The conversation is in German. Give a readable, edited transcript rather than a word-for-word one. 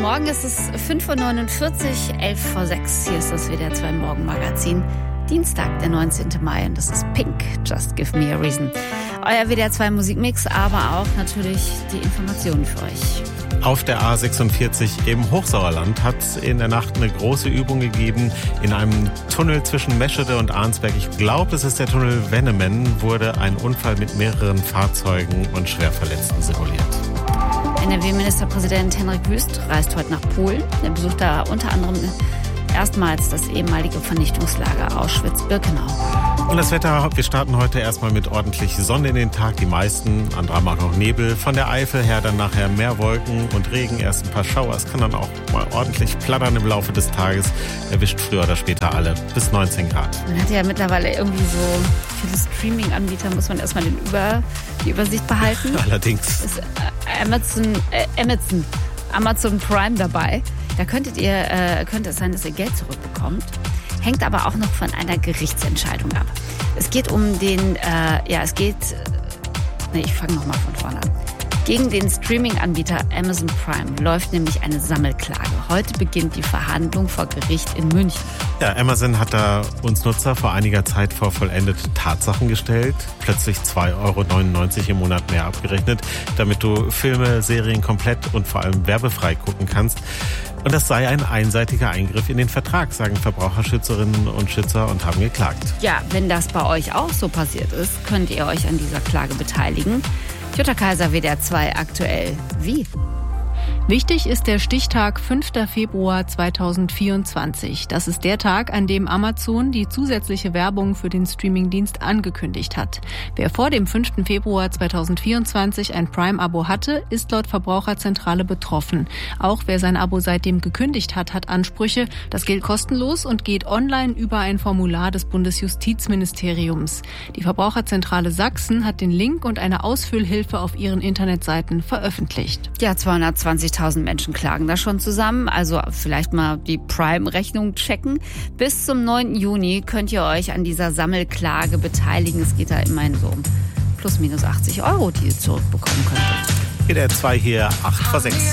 Morgen, es ist 5.49 Uhr, 11 vor 6. Hier ist das WDR 2 Morgenmagazin. Dienstag, der 19. Mai, und das ist Pink, Just Give Me a Reason. Euer WDR 2 Musikmix, aber auch natürlich die Informationen für euch. Auf der A46 im Hochsauerland hat es in der Nacht eine große Übung gegeben. In einem Tunnel zwischen Meschede und Arnsberg, ich glaube, es ist der Tunnel Wennemen, wurde ein Unfall mit mehreren Fahrzeugen und Schwerverletzten simuliert. NRW-Ministerpräsident Henrik Wüst reist heute nach Polen. Er besucht da unter anderem erstmals das ehemalige Vernichtungslager Auschwitz-Birkenau. Und das Wetter, wir starten heute erstmal mit ordentlich Sonne in den Tag. Die meisten, andere haben auch noch Nebel. Von der Eifel her dann nachher mehr Wolken und Regen, erst ein paar Schauer. Es kann dann auch mal ordentlich plattern im Laufe des Tages. Erwischt früher oder später alle bis 19 Grad. Man hat ja mittlerweile irgendwie so viele Streaming-Anbieter, muss man erstmal die Übersicht behalten. Allerdings. Ist Amazon Prime dabei. Da könnte es sein, dass ihr Geld zurückbekommt. Hängt aber auch noch von einer Gerichtsentscheidung ab. Es geht um den, ich fange nochmal von vorne an. Gegen den Streaming-Anbieter Amazon Prime läuft nämlich eine Sammelklage. Heute beginnt die Verhandlung vor Gericht in München. Ja, Amazon hat da uns Nutzer vor einiger Zeit vor vollendete Tatsachen gestellt. Plötzlich 2,99 € im Monat mehr abgerechnet, damit du Filme, Serien komplett und vor allem werbefrei gucken kannst. Und das sei ein einseitiger Eingriff in den Vertrag, sagen Verbraucherschützerinnen und Schützer und haben geklagt. Ja, wenn das bei euch auch so passiert ist, könnt ihr euch an dieser Klage beteiligen. Jutta Kaiser, WDR 2 aktuell. Wie? Wichtig ist der Stichtag 5. Februar 2024. Das ist der Tag, an dem Amazon die zusätzliche Werbung für den Streamingdienst angekündigt hat. Wer vor dem 5. Februar 2024 ein Prime-Abo hatte, ist laut Verbraucherzentrale betroffen. Auch wer sein Abo seitdem gekündigt hat, hat Ansprüche. Das gilt kostenlos und geht online über ein Formular des Bundesjustizministeriums. Die Verbraucherzentrale Sachsen hat den Link und eine Ausfüllhilfe auf ihren Internetseiten veröffentlicht. Ja, 220.000 Menschen klagen da schon zusammen, also vielleicht mal die Prime-Rechnung checken. Bis zum 9. Juni könnt ihr euch an dieser Sammelklage beteiligen. Es geht da immerhin so um plus minus 80 €, die ihr zurückbekommen könntet. WDR 2 hier, 8 vor 6.